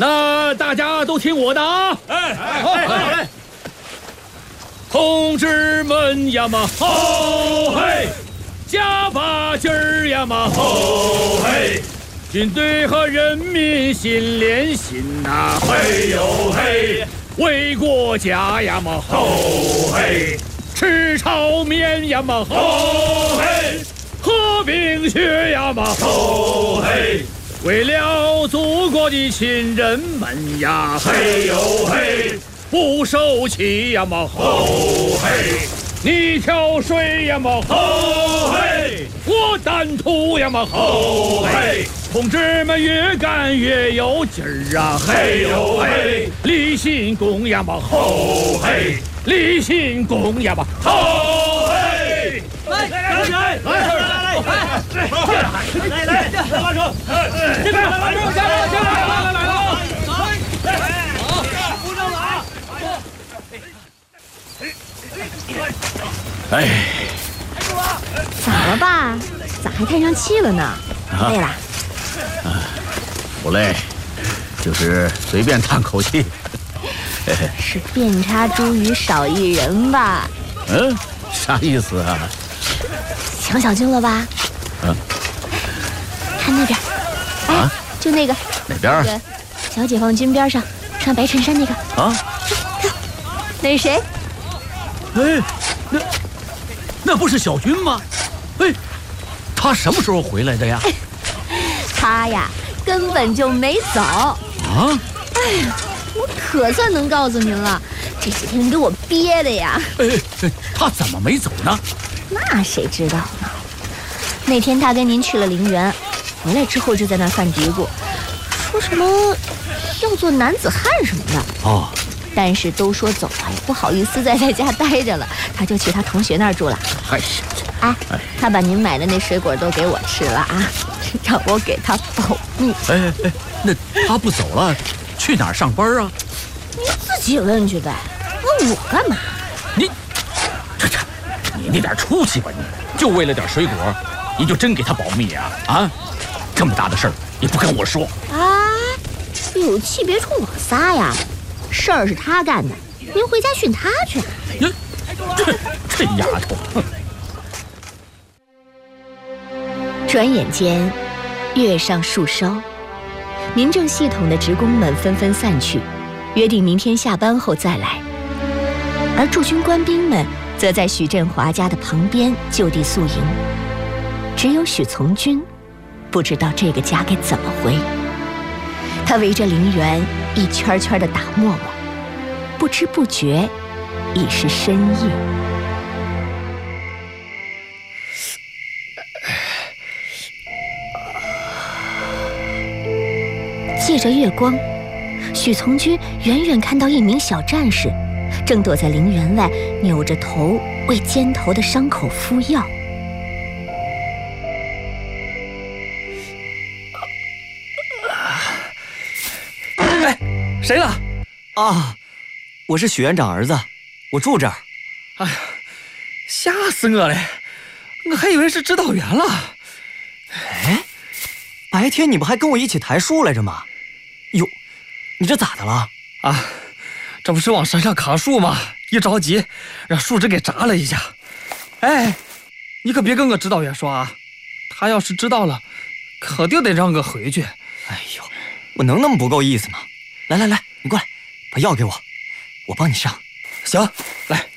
那大家都听我的啊！ 哎， 同志们呀嘛，吼嘿！加把劲儿呀嘛，吼嘿！军队和人民心连心呐，嘿呦嘿！为国家呀嘛，吼嘿！吃炒面呀嘛，吼嘿！喝冰雪呀嘛，吼嘿！为了祖国的亲人们呀，嘿呦嘿！不受气呀嘛，吼嘿！你挑水呀嘛，吼嘿！我担土呀嘛，吼嘿！同志们越干越有劲儿啊，嘿呦嘿！立新功呀嘛，吼嘿！立新功呀嘛，吼嘿！ 来，拉手，这边，来了，扶正了啊！ 哎， 怎么吧？咋还叹上气了呢？累了？ 不累，就是随便叹口气。 是遍插茱萸少一人吧？ 啥意思啊？ 想小军了吧？看那边，哎，就那个哪边？ 那个小解放军边上穿白衬衫那个啊？ 看，那是谁？ 哎，那不是小军吗？哎，他什么时候回来的呀？ 他呀，根本就没走。 啊？ 哎呀，我可算能告诉您了，这几天给我憋的呀。 他怎么没走呢？ 那谁知道呢？那天他跟您去了陵园，回来之后就在那儿犯嘀咕，说什么要做男子汉什么的。 哦， 但是都说走了，也不好意思再在家待着了，他就去他同学那儿住了。哎，他把您买的那水果都给我吃了啊，让我给他保密。 那他不走了，去哪儿上班啊？ 你自己问去呗，问我干嘛？ 你那点出息吧你！就为了点水果，你就真给他保密啊？啊，这么大的事儿你不跟我说？ 啊，有气别冲我撒呀！事儿是他干的，您回家训他去。 这丫头！ 转眼间，月上树梢，民政系统的职工们纷纷散去，约定明天下班后再来。而驻军官兵们则在许振华家的旁边就地宿营。只有许从军不知道这个家该怎么回。他围着陵园一圈圈地打沫沫，不知不觉已是深夜。借着月光，许从军远远看到一名小战士正躲在陵园外，扭着头为肩头的伤口敷药。 哎，谁了？啊，我是许院长儿子，我住这儿。 哎呀，吓死我了！我还以为是指导员了。 哎，白天你不还跟我一起抬树来着吗？哟，你这咋的了？ 啊，这不是往山上砍树吗？一着急，让树枝给砸了一下。哎，你可别跟我指导员说啊，他要是知道了，肯定得让我回去。 哎呦，我能那么不够意思吗？来，你过来，把药给我，我帮你上。 行，来。